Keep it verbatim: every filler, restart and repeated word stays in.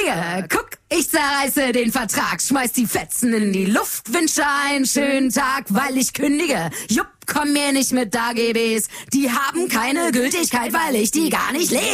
kündige. Guck, ich zerreiße den Vertrag, schmeiß die Fetzen in die Luft, wünsche einen schönen Tag, weil ich kündige. Jupp, komm mir nicht mit A G Bs, die haben keine Gültigkeit, weil ich die gar nicht lese.